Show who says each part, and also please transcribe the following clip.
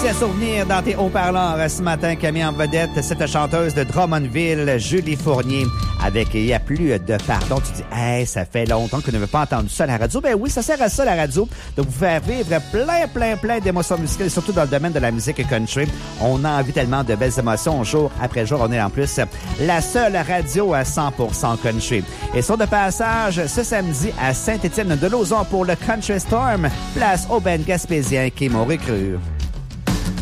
Speaker 1: Voici un souvenir dans tes haut-parleurs ce matin qui a mis en vedette cette chanteuse de Drummondville, Julie Fournier, avec « Il n'y a plus de pardon ». Tu dis « Hey, ça fait longtemps qu'on n'avait pas entendu ça à la radio ». Ben oui, ça sert à ça, la radio, de vous faire vivre plein d'émotions musicales, surtout dans le domaine de la musique country. On a envie tellement de belles émotions jour après jour. On est en plus la seule radio à 100% country. Et sur de passage, ce samedi à Saint-Étienne-de-Lauzon pour le Country Storm, place au Ben Gaspésien qui m'aurait cru.